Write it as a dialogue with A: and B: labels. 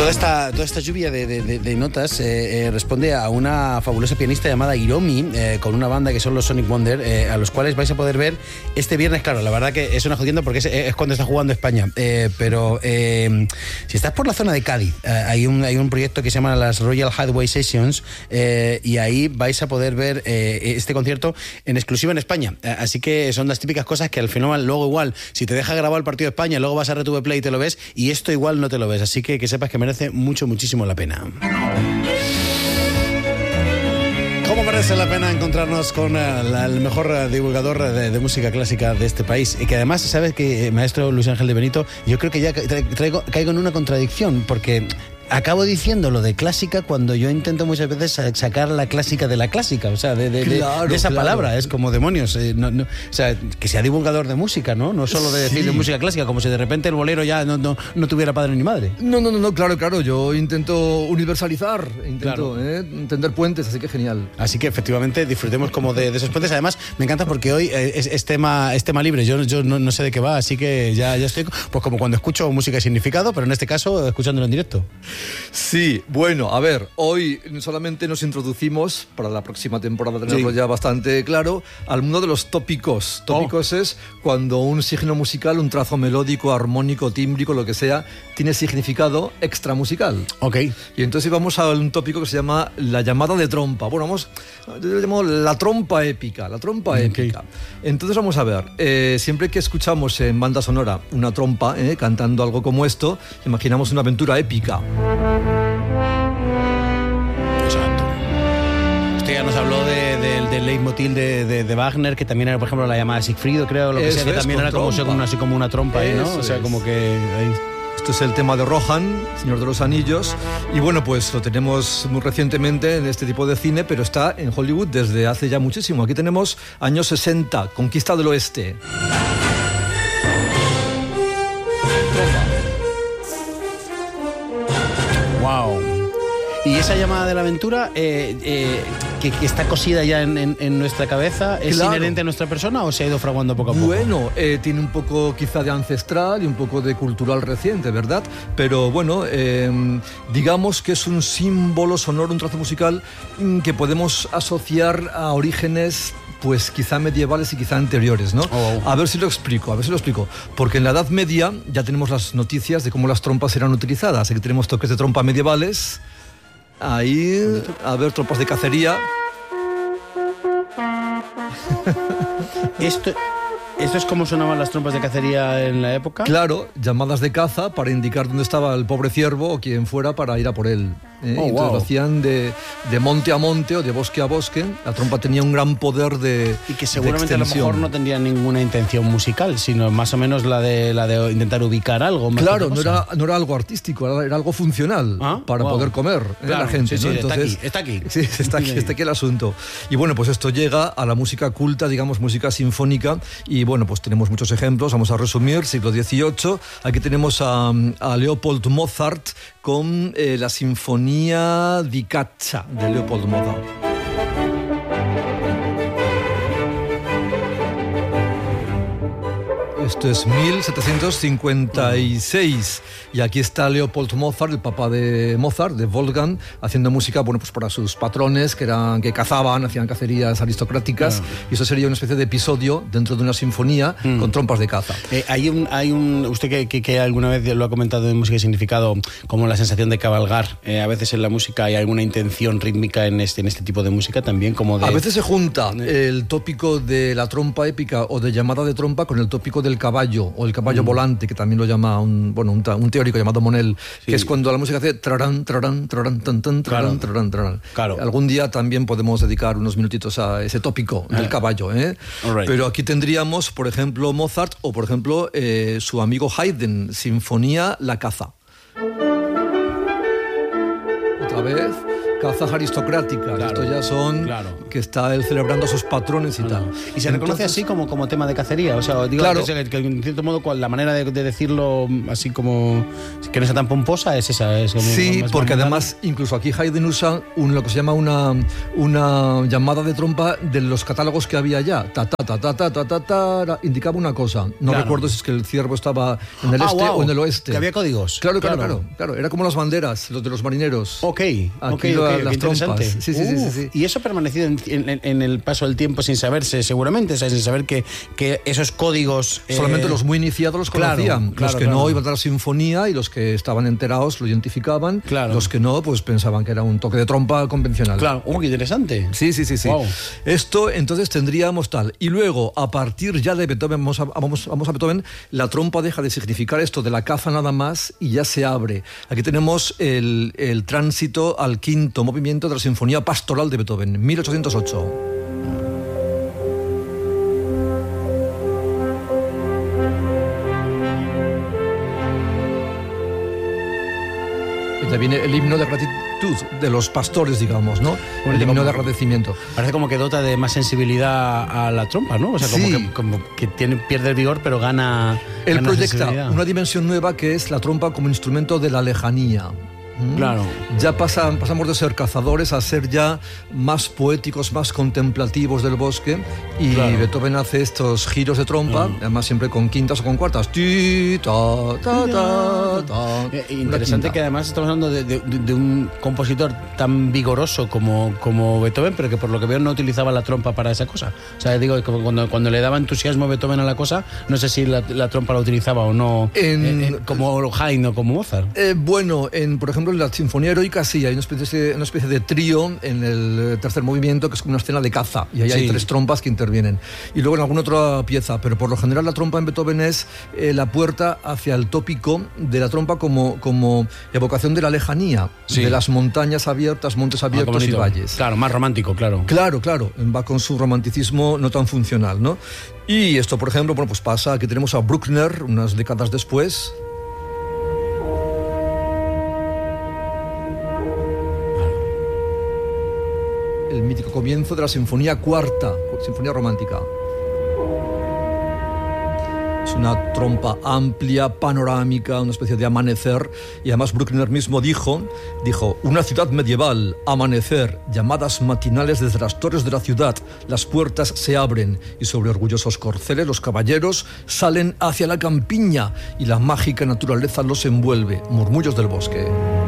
A: Toda esta lluvia de notas responde a una fabulosa pianista llamada Hiromi, con una banda que son los Sonic Wonder, a los cuales vais a poder ver este viernes. Claro, la verdad que es una jodienda porque es cuando está jugando España, pero si estás por la zona de Cádiz, hay un proyecto que se llama las Royal Highway Sessions, y ahí vais a poder ver este concierto en exclusiva en España. Así que son las típicas cosas que al final luego igual, si te deja grabar el partido de España, luego vas a RTV Play y te lo ves, y esto igual no te lo ves. Así que sepas que merece muchísimo la pena. ¿Cómo merece la pena encontrarnos con el mejor divulgador de música clásica de este país? Y que además, ¿sabes qué, maestro Luis Ángel de Benito? Yo creo que ya caigo en una contradicción, porque acabo diciendo lo de clásica cuando yo intento muchas veces sacar la clásica de la clásica, o sea, de esa palabra. Es como demonios, o sea, que sea divulgador de música, ¿no? No solo de decir de música clásica, como si de repente el bolero ya no tuviera padre ni madre.
B: No, claro, yo intento universalizar, tender puentes, así que genial.
A: Así que efectivamente disfrutemos como de esos puentes. Además, me encanta porque hoy es tema libre, yo no sé de qué va, así que ya estoy pues como cuando escucho música de significado, pero en este caso escuchándolo en directo.
B: Sí, bueno, a ver, hoy solamente nos introducimos, para la próxima temporada tenerlo ya bastante claro, al mundo de los tópicos. Tópicos es cuando un signo musical, un trazo melódico, armónico, tímbrico, lo que sea, tiene significado extramusical.
A: Ok.
B: Y entonces vamos a un tópico que se llama la llamada de trompa. Bueno, yo lo llamo la trompa épica, épica. Entonces vamos a ver, siempre que escuchamos en banda sonora una trompa cantando algo como esto, imaginamos una aventura épica.
A: Exacto. Usted ya nos habló del leitmotiv de Wagner, que también era, por ejemplo, la llamada de Siegfried, creo, lo que sea, que también era así como una trompa ahí, ¿no? O sea, como que ahí.
B: Esto es el tema de Rohan, Señor de los Anillos, y bueno, pues lo tenemos muy recientemente en este tipo de cine, pero está en Hollywood desde hace ya muchísimo. Aquí tenemos años 60, Conquista del Oeste.
A: Wow. Y esa llamada de la aventura que está cosida ya en nuestra cabeza, ¿es inherente a nuestra persona o se ha ido fraguando poco a poco?
B: Bueno, tiene un poco quizá de ancestral y un poco de cultural reciente, ¿verdad? Pero bueno, digamos que es un símbolo sonoro, un trazo musical que podemos asociar a orígenes pues quizá medievales y quizá anteriores, ¿no? A ver si lo explico. Porque en la Edad Media ya tenemos las noticias de cómo las trompas eran utilizadas. Aquí tenemos toques de trompa medievales. Ahí, a ver, trompas de cacería.
A: ¿Esto es como sonaban las trompas de cacería en la época?
B: Claro, llamadas de caza para indicar dónde estaba el pobre ciervo o quien fuera para ir a por él. Entonces lo hacían de monte a monte o de bosque a bosque. La trompa tenía un gran poder de
A: y que seguramente a lo mejor no tendría ninguna intención musical, sino más o menos la de intentar ubicar algo.
B: Claro, no era algo artístico, era algo funcional para poder comer la gente.
A: Sí,
B: ¿no?
A: Entonces, está aquí.
B: Sí, está aquí el asunto. Y bueno, pues esto llega a la música culta, digamos, música sinfónica. Y bueno, pues tenemos muchos ejemplos. Vamos a resumir, siglo XVIII. Aquí tenemos a Leopold Mozart con la Sinfonía di Caccia de Leopold Mozart. Esto es 1756 y aquí está Leopold Mozart, el papá de Mozart, de Wolfgang, haciendo música, bueno, pues para sus patrones que cazaban, hacían cacerías aristocráticas, y eso sería una especie de episodio dentro de una sinfonía con trompas de caza.
A: Hay un usted que alguna vez lo ha comentado en música y significado, como la sensación de cabalgar, a veces en la música hay alguna intención rítmica en este tipo de música también, como de...
B: A veces se junta el tópico de la trompa épica o de llamada de trompa con el tópico del caballo o el caballo volante, que también lo llama un teórico llamado Monel, que es cuando la música hace trarán, trarán, trarán, tan, tan, trarán, trarán, trarán.
A: Claro.
B: Algún día también podemos dedicar unos minutitos a ese tópico del caballo, ¿eh?
A: Right.
B: Pero aquí tendríamos, por ejemplo, Mozart o, por ejemplo, su amigo Haydn, Sinfonía La Caza. Otra vez. cazas aristocráticas. Esto ya son que está él celebrando a sus patrones y tal.
A: Y se reconoce así como tema de cacería. O sea, digo que en cierto modo la manera de decirlo así como que no sea tan pomposa es esa.
B: Sí, porque además incluso aquí Haydn usa lo que se llama una llamada de trompa de los catálogos que había ya. Indicaba una cosa. No recuerdo si es que el ciervo estaba en el este o en el oeste.
A: Que había códigos.
B: Claro. Era como las banderas, los de los marineros.
A: Ok.
B: Las trompas. Sí.
A: Y eso ha permanecido en el paso del tiempo sin saberse, seguramente, o sea, sin saber que esos códigos...
B: Solamente los muy iniciados los conocían. Los que no iban a la sinfonía y los que estaban enterados lo identificaban. Los que no, pues pensaban que era un toque de trompa convencional.
A: Claro, qué interesante.
B: Sí. Wow. Esto, entonces, tendríamos tal. Y luego, a partir ya de Beethoven, vamos a Beethoven, la trompa deja de significar esto de la caza nada más y ya se abre. Aquí tenemos el tránsito al quinto movimiento de la Sinfonía Pastoral de Beethoven, 1808. Ya viene el himno de gratitud de los pastores, digamos, ¿no? El himno de agradecimiento.
A: Parece como que dota de más sensibilidad a la trompa, ¿no? O sea, como que pierde el vigor, pero gana.
B: Él proyecta una dimensión nueva que es la trompa como instrumento de la lejanía.
A: Claro.
B: Ya pasamos de ser cazadores a ser ya más poéticos, más contemplativos del bosque, y Beethoven hace estos giros de trompa, además siempre con quintas o con cuartas.
A: Interesante que además estamos hablando de un compositor tan vigoroso como Beethoven, pero que por lo que veo no utilizaba la trompa para esa cosa. O sea, digo, cuando le daba entusiasmo Beethoven a la cosa, no sé si la trompa la utilizaba o no, como Haydn o como Mozart.
B: Bueno, por ejemplo, en la Sinfonía Heroica sí, hay una especie de trío en el tercer movimiento que es como una escena de caza y ahí hay tres trompas que intervienen. Y luego en alguna otra pieza, pero por lo general la trompa en Beethoven es la puerta hacia el tópico de la trompa como evocación de la lejanía, de las montañas abiertas, montes abiertos y valles.
A: Claro, más romántico, claro.
B: Claro, va con su romanticismo no tan funcional, ¿no? Y esto, por ejemplo, pues pasa que tenemos a Bruckner unas décadas después. El mítico comienzo de la Sinfonía Cuarta, Sinfonía Romántica. Es una trompa amplia, panorámica, una especie de amanecer, y además Bruckner mismo dijo, una ciudad medieval, amanecer, llamadas matinales desde las torres de la ciudad, las puertas se abren y sobre orgullosos corceles los caballeros salen hacia la campiña y la mágica naturaleza los envuelve, murmullos del bosque.